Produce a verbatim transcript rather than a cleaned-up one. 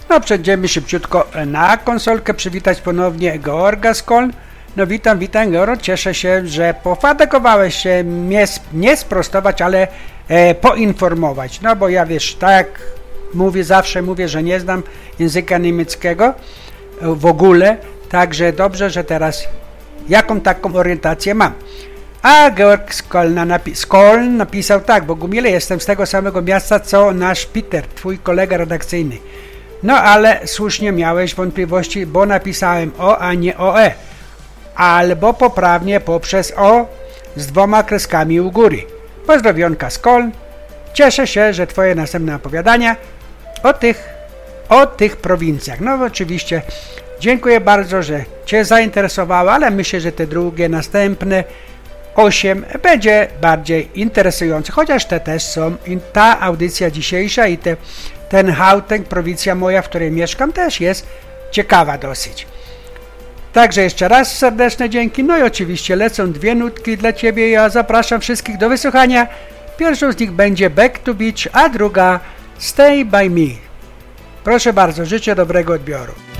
No przejdziemy szybciutko na konsolkę, przywitać ponownie Georga z Koln. No witam, witam Georg, cieszę się, że pofadekowałeś się mnie nie sprostować, ale e, poinformować. No bo ja wiesz, tak mówię, zawsze mówię, że nie znam języka niemieckiego e, w ogóle, także dobrze, że teraz jaką taką orientację mam. A Georg z Kolna napi- z Koln napisał tak: Bogumile, jestem z tego samego miasta co nasz Peter, twój kolega redakcyjny. No ale słusznie miałeś wątpliwości, bo napisałem o, a nie o e. Albo poprawnie poprzez o z dwoma kreskami u góry. Pozdrowionka z Koln. Cieszę się, że twoje następne opowiadania o tych, o tych prowincjach. No oczywiście dziękuję bardzo, że cię zainteresowało, ale myślę, że te drugie, następne osiem będzie bardziej interesujące, chociaż te też są. I ta audycja dzisiejsza i te, ten Gauteng, prowincja moja, w której mieszkam, też jest ciekawa dosyć. Także jeszcze raz serdeczne dzięki. No i oczywiście lecą dwie nutki dla ciebie. Ja zapraszam wszystkich do wysłuchania. Pierwszą z nich będzie Back to Beach, a druga Stay by Me. Proszę bardzo, życzę dobrego odbioru.